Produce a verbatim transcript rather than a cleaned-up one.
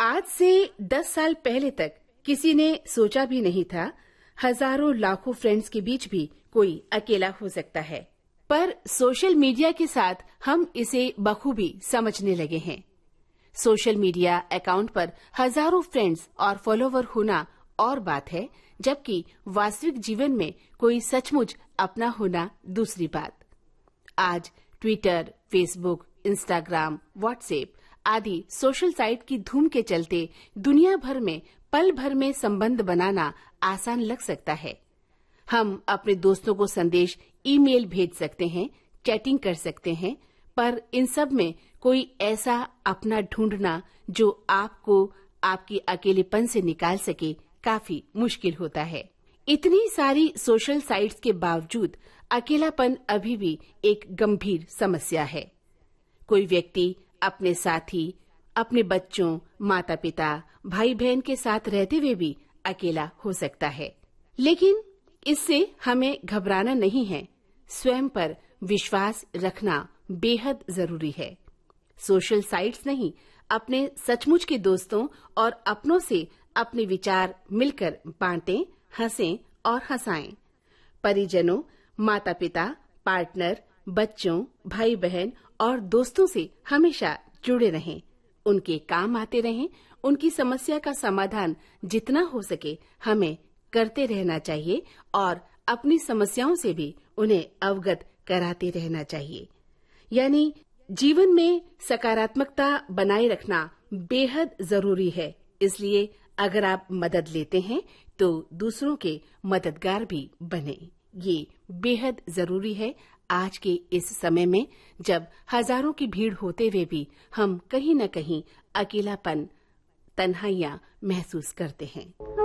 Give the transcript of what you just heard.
आज से दस साल पहले तक किसी ने सोचा भी नहीं था हजारों लाखों फ्रेंड्स के बीच भी कोई अकेला हो सकता है। पर सोशल मीडिया के साथ हम इसे बखूबी समझने लगे हैं। सोशल मीडिया अकाउंट पर हजारों फ्रेंड्स और फॉलोवर होना और बात है, जबकि वास्तविक जीवन में कोई सचमुच अपना होना दूसरी बात। आज ट्विटर, फेसबुक, इंस्टाग्राम, व्हाट्सएप आदि सोशल साइट की धूम के चलते दुनिया भर में पल भर में संबंध बनाना आसान लग सकता है। हम अपने दोस्तों को संदेश ईमेल भेज सकते हैं, चैटिंग कर सकते हैं, पर इन सब में कोई ऐसा अपना ढूंढना जो आपको आपकी अकेलेपन से निकाल सके काफी मुश्किल होता है। इतनी सारी सोशल साइट्स के बावजूद अकेलापन अभी भी एक गंभीर समस्या है। कोई व्यक्ति अपने साथी, अपने बच्चों, माता पिता, भाई बहन के साथ रहते हुए भी अकेला हो सकता है। लेकिन इससे हमें घबराना नहीं है। स्वयं पर विश्वास रखना बेहद जरूरी है। सोशल साइट्स नहीं, अपने सचमुच के दोस्तों और अपनों से अपने विचार मिलकर बांटें, हंसें और हंसाएं। परिजनों, माता पिता, पार्टनर, बच्चों, भाई बहन और दोस्तों से हमेशा जुड़े रहें। उनके काम आते रहें। उनकी समस्या का समाधान जितना हो सके हमें करते रहना चाहिए और अपनी समस्याओं से भी उन्हें अवगत कराते रहना चाहिए। यानी जीवन में सकारात्मकता बनाए रखना बेहद जरूरी है। इसलिए अगर आप मदद लेते हैं तो दूसरों के मददगार भी बने। ये बेहद जरूरी है आज के इस समय में, जब हजारों की भीड़ होते हुए भी हम कहीं न कहीं अकेलापन, तन्हाइयां महसूस करते हैं।